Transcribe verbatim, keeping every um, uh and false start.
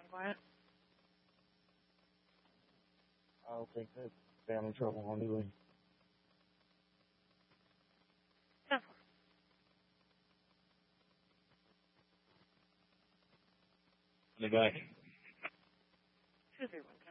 What? I don't think that's family trouble anyway. Ten four. The guy. Two three one.